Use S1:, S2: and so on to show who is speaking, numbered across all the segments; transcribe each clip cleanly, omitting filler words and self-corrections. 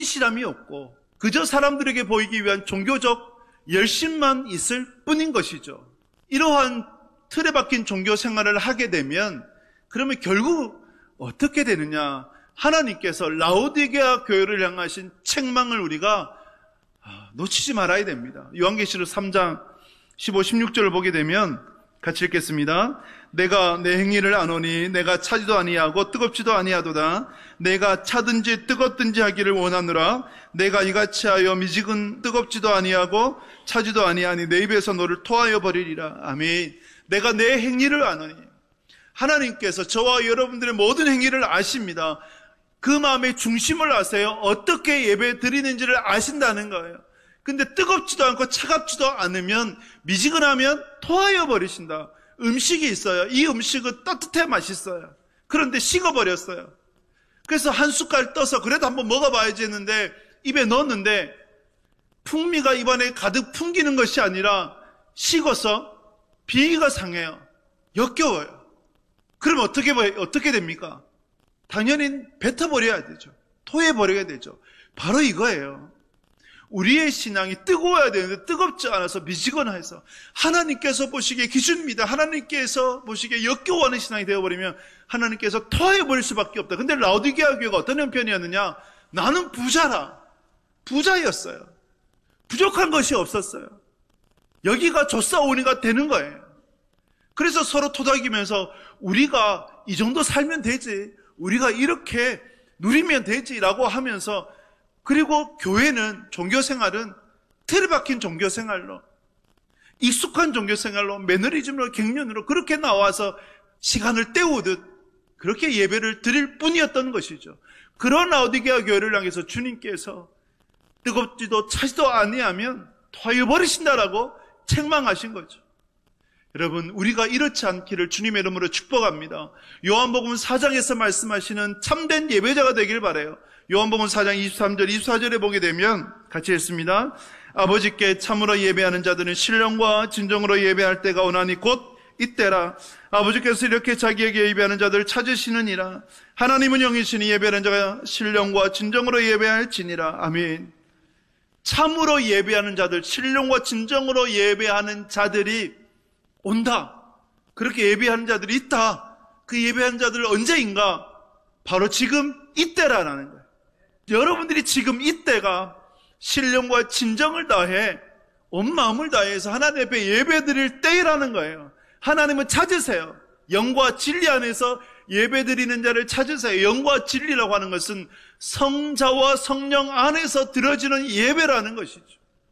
S1: 신실함이 없고 그저 사람들에게 보이기 위한 종교적 열심만 있을 뿐인 것이죠. 이러한 틀에 박힌 종교 생활을 하게 되면 그러면 결국 어떻게 되느냐? 하나님께서 라오디게아 교회를 향하신 책망을 우리가 놓치지 말아야 됩니다. 요한계시록 3장 15, 16절을 보게 되면 같이 읽겠습니다. 내가 내 행위를 아노니 내가 차지도 아니하고 뜨겁지도 아니하도다. 내가 차든지 뜨겁든지 하기를 원하노라. 내가 이같이 하여 미지근 뜨겁지도 아니하고 차지도 아니하니 내 입에서 너를 토하여 버리리라. 아멘. 내가 내 행위를 아노니. 하나님께서 저와 여러분들의 모든 행위를 아십니다. 그 마음의 중심을 아세요. 어떻게 예배 드리는지를 아신다는 거예요. 근데 뜨겁지도 않고 차갑지도 않으면 미지근하면 토하여 버리신다. 음식이 있어요. 이 음식은 따뜻해 맛있어요. 그런데 식어버렸어요. 그래서 한 숟갈 떠서 그래도 한번 먹어봐야지 했는데 입에 넣었는데 풍미가 입안에 가득 풍기는 것이 아니라 식어서 비위가 상해요. 역겨워요. 그럼 어떻게 됩니까? 당연히 뱉어버려야 되죠. 토해버려야 되죠. 바로 이거예요. 우리의 신앙이 뜨거워야 되는데 뜨겁지 않아서 미지근해서 하나님께서 보시기에 기준입니다. 하나님께서 보시기에 역겨워하는 신앙이 되어버리면 하나님께서 토해버릴 수밖에 없다. 근데 라오디게아 교회가 어떤 형편이었느냐? 나는 부자였어요. 부족한 것이 없었어요. 여기가 조사오니가 되는 거예요. 그래서 서로 토닥이면서 우리가 이 정도 살면 되지, 우리가 이렇게 누리면 되지라고 하면서, 그리고 교회는, 종교생활은 틀에 박힌 종교생활로, 익숙한 종교생활로, 매너리즘으로, 갱년으로 그렇게 나와서 시간을 때우듯 그렇게 예배를 드릴 뿐이었던 것이죠. 그런 라오디게아 교회를 향해서 주님께서 뜨겁지도 차지도 아니하면 토하여 버리신다라고 책망하신 거죠. 여러분, 우리가 이렇지 않기를 주님의 이름으로 축복합니다. 요한복음 4장에서 말씀하시는 참된 예배자가 되길 바라요. 요한복음 4장 23절, 24절에 보게 되면 같이 읽습니다. 아버지께 참으로 예배하는 자들은 신령과 진정으로 예배할 때가 오나니 곧 이때라. 아버지께서 이렇게 자기에게 예배하는 자들을 찾으시느니라. 하나님은 영이시니 예배하는 자가 신령과 진정으로 예배할지니라. 아멘. 참으로 예배하는 자들, 신령과 진정으로 예배하는 자들이 온다. 그렇게 예배하는 자들이 있다. 그 예배하는 자들은 언제인가? 바로 지금 이때라는 거예요. 여러분들이 지금 이때가 신령과 진정을 다해 온 마음을 다해서 하나님 앞에 예배드릴 때라는 거예요. 하나님은 찾으세요. 영과 진리 안에서 예배드리는 자를 찾으세요. 영과 진리라고 하는 것은 성자와 성령 안에서 드려지는 예배라는 것이죠.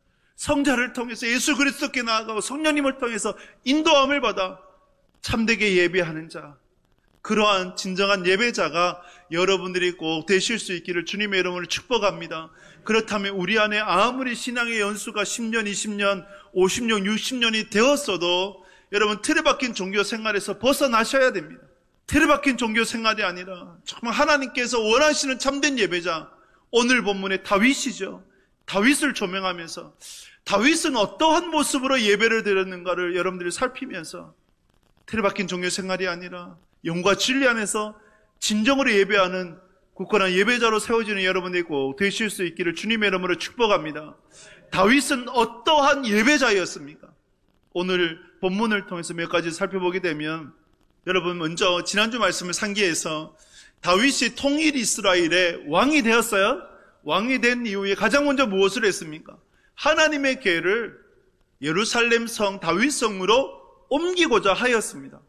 S1: 성자를 통해서 예수 그리스도께 나아가고 성령님을 통해서 인도함을 받아 참되게 예배하는 자, 그러한 진정한 예배자가 여러분들이 꼭 되실 수 있기를 주님의 이름으로 축복합니다. 그렇다면 우리 안에 아무리 신앙의 연수가 10년, 20년, 50년, 60년이 되었어도 여러분 틀에 박힌 종교 생활에서 벗어나셔야 됩니다. 틀에 박힌 종교 생활이 아니라 정말 하나님께서 원하시는 참된 예배자, 오늘 본문의 다윗이죠. 다윗을 조명하면서 다윗은 어떠한 모습으로 예배를 드렸는가를 여러분들이 살피면서 틀에 박힌 종교 생활이 아니라 영과 진리 안에서 진정으로 예배하는 굳건한 예배자로 세워지는 여러분들이 꼭 되실 수 있기를 주님의 이름으로 축복합니다. 다윗은 어떠한 예배자였습니까? 오늘 본문을 통해서 몇 가지 살펴보게 되면, 여러분 먼저 지난주 말씀을 상기해서 다윗이 통일 이스라엘의 왕이 되었어요. 왕이 된 이후에 가장 먼저 무엇을 했습니까? 하나님의 궤를 예루살렘 성 다윗성으로 옮기고자 하였습니다.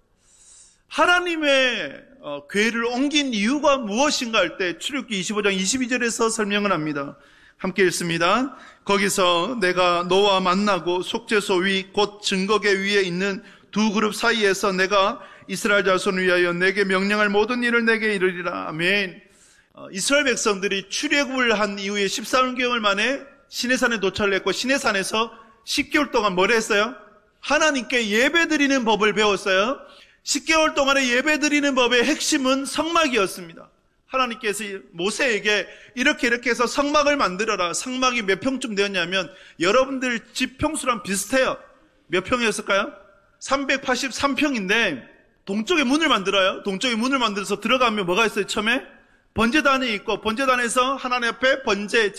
S1: 하나님의 궤를 옮긴 이유가 무엇인가 할 때 출애굽기 25장 22절에서 설명을 합니다. 함께 읽습니다. 거기서 내가 너와 만나고 속죄소 위 곧 증거궤 위에 있는 두 그룹 사이에서 내가 이스라엘 자손을 위하여 내게 명령할 모든 일을 내게 이르리라. 아멘. 이스라엘 백성들이 출애굽을 한 이후에 13개월 만에 시내산에 도착을 했고, 시내산에서 10개월 동안 뭘 했어요? 하나님께 예배드리는 법을 배웠어요. 10개월 동안의 예배드리는 법의 핵심은 성막이었습니다. 하나님께서 모세에게 이렇게 해서 성막을 만들어라. 성막이 몇 평쯤 되었냐면 여러분들 집 평수랑 비슷해요. 몇 평이었을까요? 383평인데 동쪽에 문을 만들어요. 동쪽에 문을 만들어서 들어가면 뭐가 있어요? 처음에 번제단이 있고 번제단에서 하나님 앞에 번제